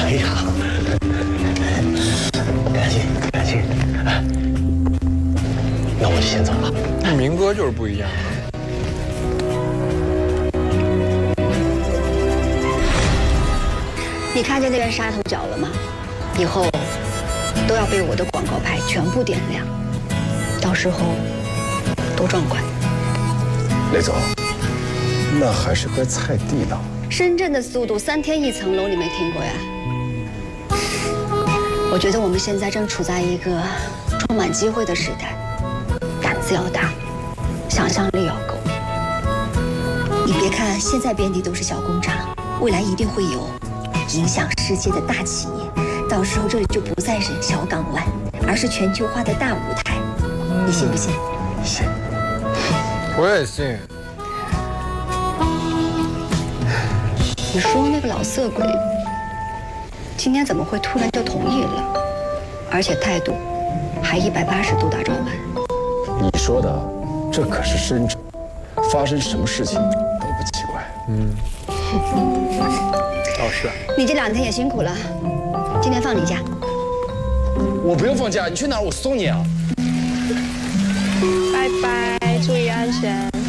哎呀，感谢感谢，那我就先走了。 那明哥就是不一样。 你看见那边杀头角了吗？以后都要被我的广告牌全部点亮，到时候多壮观。 雷总，那还是块菜地道。 深圳的速度3天1层楼，你没听过呀？我觉得我们现在正处在一个充满机会的时代，胆子要大，想象力要够。你别看现在遍地都是小工厂，未来一定会有影响世界的大企业，到时候这里就不再是小港湾，而是全球化的大舞台。你信不信？ 信。 我也信。 你说那个老色鬼今天怎么会突然就同意了，而且态度还180度大转弯？ 你说的，这可是深圳，发生什么事情都不奇怪。 倒是。 你这2天也辛苦了，今天放你假。 我不用放假，你去哪儿我送你啊。 拜拜，注意安全。